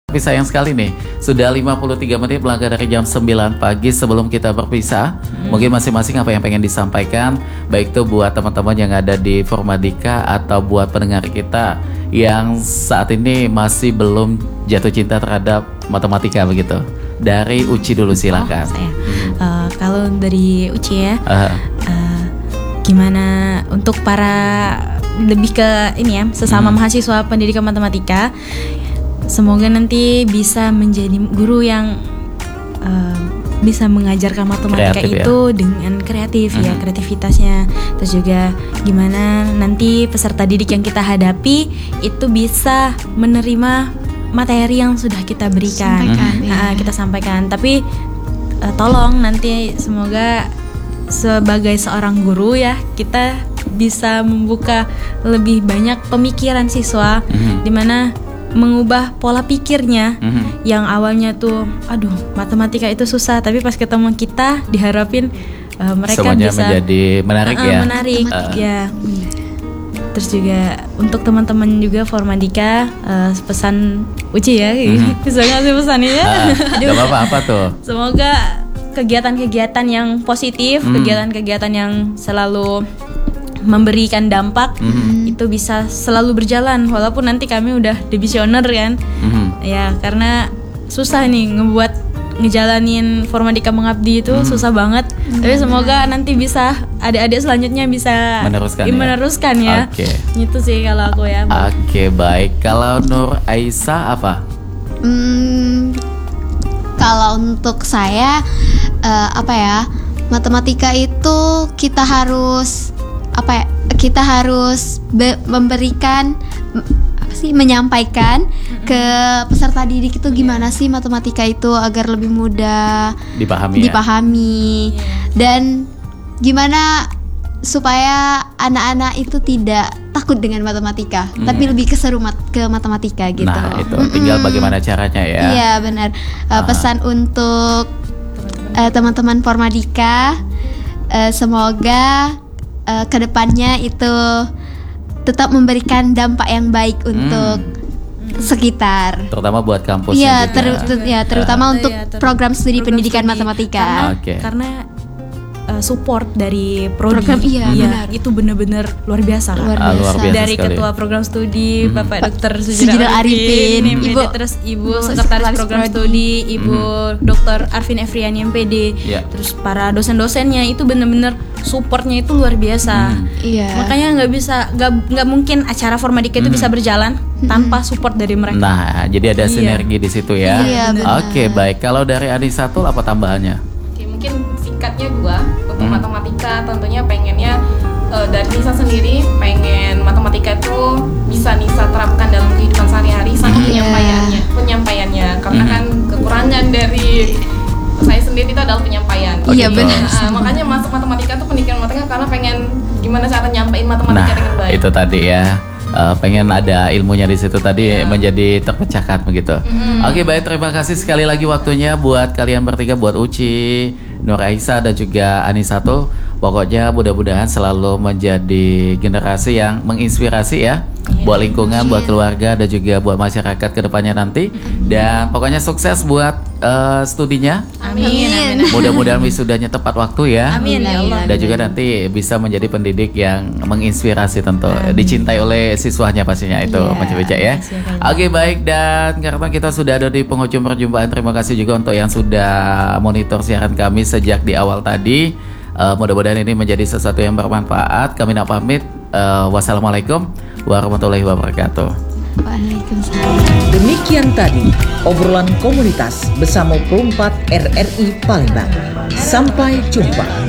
Tapi sayang sekali nih, sudah 53 menit melangkah dari jam 9 pagi. Sebelum kita berpisah, mungkin masing-masing apa yang pengen disampaikan, baik itu buat teman-teman yang ada di Formadika atau buat pendengar kita yang saat ini masih belum jatuh cinta terhadap matematika begitu. Dari Uci dulu silakan. Kalau dari Uci ya, gimana untuk para lebih ke ini ya, sesama mahasiswa pendidikan matematika, semoga nanti bisa menjadi guru yang bisa mengajarkan matematika kreatif, itu ya? Dengan kreatif ya, kreativitasnya. Terus juga gimana nanti peserta didik yang kita hadapi itu bisa menerima materi yang sudah kita berikan, kita sampaikan. Tapi tolong nanti semoga sebagai seorang guru ya, kita bisa membuka lebih banyak pemikiran siswa, dimana mengubah pola pikirnya yang awalnya tuh aduh matematika itu susah, tapi pas ketemu kita diharapin mereka semuanya bisa menjadi menarik ya. Menarik ya. Terus juga untuk teman-teman juga Formadika, pesan Uci ya, bisa ngasih pesannya ya. Gak apa-apa tuh. Semoga kegiatan-kegiatan yang positif, kegiatan-kegiatan yang selalu memberikan dampak itu bisa selalu berjalan, walaupun nanti kami udah divisioner kan, ya karena susah nih ngejalanin Formadika Mengabdi itu susah banget. Tapi semoga nanti bisa adik-adik selanjutnya bisa meneruskan ya. Itu sih kalau aku ya. Oke, baik. Kalau Nur Aisyah apa? Kalau untuk saya matematika itu kita harus memberikan menyampaikan ke peserta didik itu gimana sih matematika itu agar lebih mudah dipahami dan gimana supaya anak-anak itu tidak takut dengan matematika, tapi lebih keseru ke matematika gitu. Nah itu tinggal bagaimana caranya ya. Iya benar. Pesan untuk teman-teman Formadika, semoga kedepannya itu tetap memberikan dampak yang baik untuk sekitar, terutama buat kampus. Iya, terutama untuk program studi pendidikan matematika. Karena support dari prodi, benar. Itu benar-benar luar biasa. Luar biasa dari sekali. Ketua program studi Bapak Dr. Sujidal Arifin, Ibu Sekretaris Program Studi Ibu Dr. Arvin Efriani MPD, terus para dosen-dosennya itu benar-benar supportnya itu luar biasa. Makanya nggak mungkin acara Formadika itu bisa berjalan tanpa support dari mereka. Nah, jadi ada sinergi di situ ya. Oke, baik. Kalau dari Anisatul apa tambahannya? Mungkin singkatnya untuk matematika tentunya pengennya dari Nisa sendiri pengen matematika itu bisa Nisa terapkan dalam kehidupan sehari-hari sama penyampaiannya karena kan kekurangan dari saya sendiri itu adalah penyampaian. Iya benar. Makanya masuk matematika tuh pendidikan matematika karena pengen gimana cara nyampein matematika dengan baik. Itu tadi ya. Pengen ada ilmunya di situ tadi menjadi terpecahkan begitu. Oke, baik, terima kasih sekali lagi waktunya buat kalian bertiga, buat Uci, Nur Aisyah dan juga Anisatul. Pokoknya mudah-mudahan selalu menjadi generasi yang menginspirasi ya, buat lingkungan, buat keluarga dan juga buat masyarakat kedepannya nanti. Dan pokoknya sukses buat studinya. Amin. Mudah-mudahan wisudanya tepat waktu ya. Amin ya Allah. Dan juga nanti bisa menjadi pendidik yang menginspirasi tentu, dicintai oleh siswanya pastinya itu Mas Beca ya. Oke, baik, dan karena kita sudah ada di penghujung perjumpaan, terima kasih juga untuk yang sudah monitor siaran kami sejak di awal tadi. Mudah-mudahan ini menjadi sesuatu yang bermanfaat. Kami nak pamit. Wassalamualaikum warahmatullahi wabarakatuh. Waalaikumsalam. Demikian tadi obrolan komunitas bersama Pro 4 RRI Palembang. Sampai jumpa.